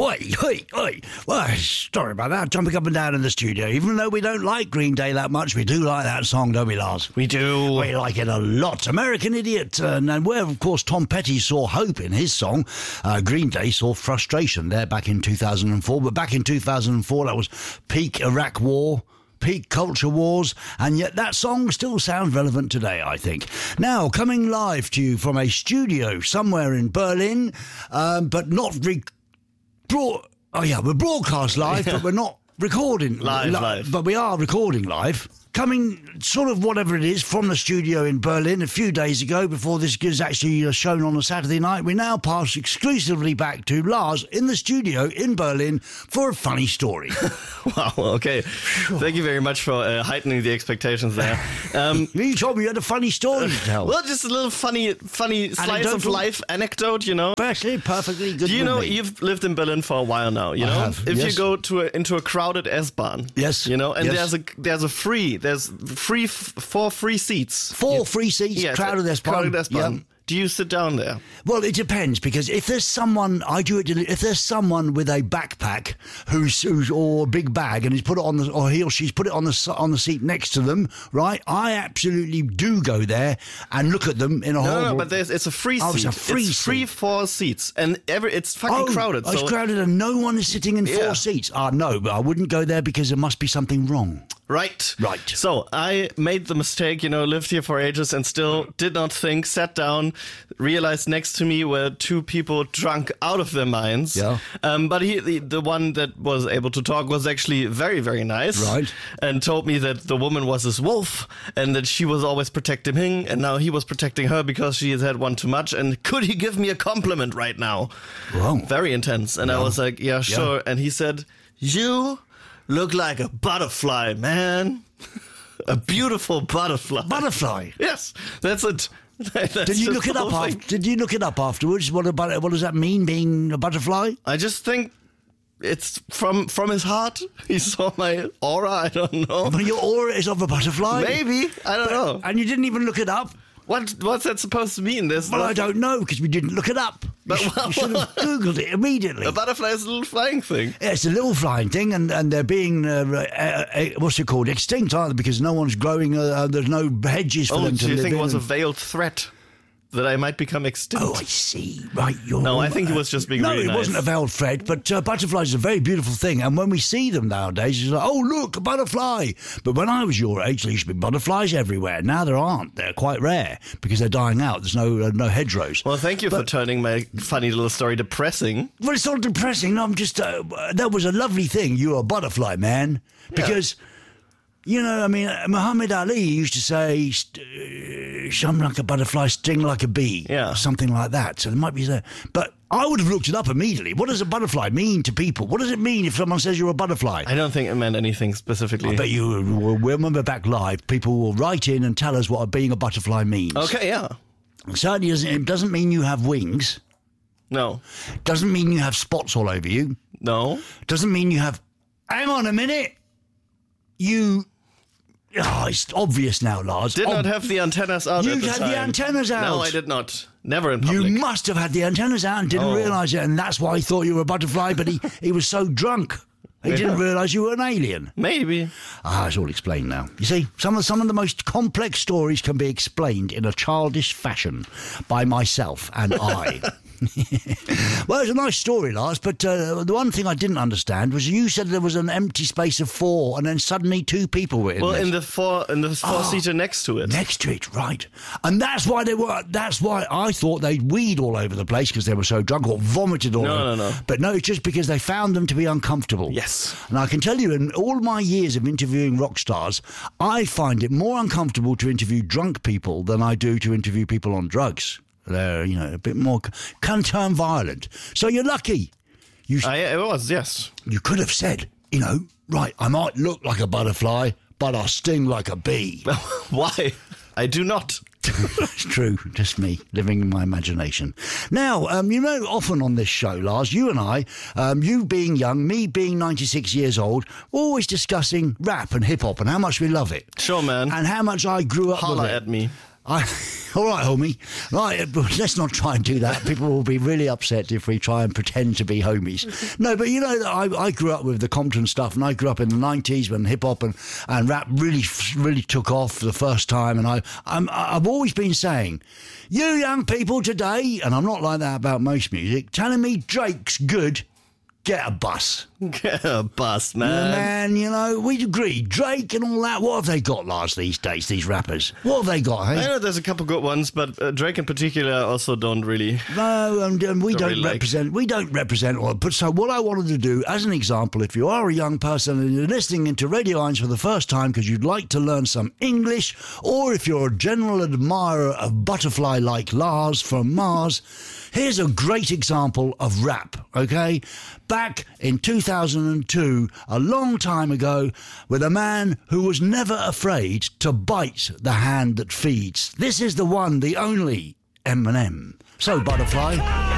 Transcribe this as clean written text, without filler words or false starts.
Oi. Well, sorry about that. Jumping up and down in the studio. Even though we don't like Green Day that much, we do like that song, don't we, Lars? We do. We like it a lot. American Idiot. And where, of course, Tom Petty saw hope in his song, Green Day saw frustration there back in 2004. But back in 2004, that was peak Iraq War, peak culture wars, and yet that song still sounds relevant today, I think. Now, coming live to you from a studio somewhere in Berlin, but not... we're broadcast live, but we're not recording live. But we are recording live. Coming sort of whatever it is from the studio in Berlin a few days ago before this is actually shown on a Saturday night. We now pass exclusively back to Lars in the studio in Berlin for a funny story. Wow, okay. Thank you very much for heightening the expectations there. You told me you had a funny story to tell. Well, just a little funny slice of life anecdote, you know. Perfectly good. Do you know, you've lived in Berlin for a while now, you know? I have, if yes. you go into a crowded S-Bahn, yes, you know, and yes. there's four free seats. Four free seats, yes, crowded S-Bahn. Yep. Do you sit down there? Well, it depends, because if there's someone, if there's someone with a backpack who's or a big bag and he's put it on or he or she's put it on the seat next to them, right? I absolutely do go there and look at them in a horrible... No, but it's a free seat. Oh, it's a free seat. Free 4 seats, and it's fucking crowded. It's crowded and no one is sitting in 4 seats. No, but I wouldn't go there because there must be something wrong. Right. Right. So I made the mistake, you know, lived here for ages and still did not think, sat down, realized next to me were 2 people drunk out of their minds. Yeah. But the one that was able to talk was actually very, very nice. Right. And told me that the woman was his wolf and that she was always protecting him and now he was protecting her because she has had one too much. And could he give me a compliment right now? Wow. Very intense. And I was like, yeah, sure. Yeah. And he said, you look like a butterfly, man. A beautiful butterfly. Butterfly? Yes, that's it. Did you look it up? Did you look it up afterwards? What does that mean, being a butterfly? I just think it's from his heart. He saw my aura. I don't know. But your aura is of a butterfly? Maybe. I don't know. And you didn't even look it up? What's that supposed to mean? I don't know, because we didn't look it up. You should have Googled it immediately. A butterfly is a little flying thing. Yeah, it's a little flying thing, and they're being, what's it called, extinct, aren't they? Because no one's growing, there's no hedges for them to live in. Do you think it was a veiled threat? That I might become extinct. Oh, I see. Right, I think he was just being really nice. No, it wasn't a veiled threat, but butterflies are a very beautiful thing. And when we see them nowadays, it's like, oh, look, a butterfly. But when I was your age, there used to be butterflies everywhere. Now there aren't. They're quite rare because they're dying out. There's no hedgerows. Well, thank you for turning my funny little story depressing. Well, it's not depressing. No, I'm just... that was a lovely thing. You're a butterfly, man. Because... Yeah. You know, I mean, Muhammad Ali used to say, "Some like a butterfly, sting like a bee," or something like that. So there might be that. But I would have looked it up immediately. What does a butterfly mean to people? What does it mean if someone says you're a butterfly? I don't think it meant anything specifically. I bet you when we're back live, people will write in and tell us what being a butterfly means. Okay, yeah. Certainly it doesn't mean you have wings. No. Doesn't mean you have spots all over you. No. Doesn't mean you have... Hang on a minute. It's obvious now, Lars. Did not have the antennas out at the time. You had the antennas out. No, I did not. Never in public. You must have had the antennas out and didn't realise it, and that's why he thought you were a butterfly, but he was so drunk. He didn't realise you were an alien. Maybe. It's all explained now. You see, some of the most complex stories can be explained in a childish fashion by myself and I. Well, it's a nice story, Lars, but the one thing I didn't understand was you said there was an empty space of 4 and then suddenly 2 people were in in the four-seater next to it. Next to it, right. And that's why I thought they'd weed all over the place because they were so drunk or vomited all over. No. But no, it's just because they found them to be uncomfortable. Yes. And I can tell you, in all my years of interviewing rock stars, I find it more uncomfortable to interview drunk people than I do to interview people on drugs. They're, a bit more, can turn violent. So you're lucky. It was, yes. You could have said, right, I might look like a butterfly, but I sting like a bee. Why? I do not. It's true, just me living in my imagination. Now, often on this show, Lars, you and I, you being young, me being 96 years old, we're always discussing rap and hip-hop and how much we love it. Sure, man. And how much I grew up with it. Holla at me. All right, homie. Right, let's not try and do that. People will be really upset if we try and pretend to be homies. No, but you know, I grew up with the Compton stuff, and I grew up in the 90s when hip-hop and rap really took off for the first time. And I've always been saying, you young people today, and I'm not like that about most music, telling me Drake's good, get a bus. Get a bus, man. Man, you know, we agree. Drake and all that, what have they got these days, these rappers? What have they got, hey? I know there's a couple good ones, but Drake in particular also don't really... No, and we don't really represent... We don't represent... But so what I wanted to do, as an example, if you are a young person and you're listening into Radio 1 for the first time because you'd like to learn some English, or if you're a general admirer of Butterfly like Lars from Mars, here's a great example of rap, okay? Back in 2002, a long time ago, with a man who was never afraid to bite the hand that feeds. This is the one, the only Eminem. So, Butterfly...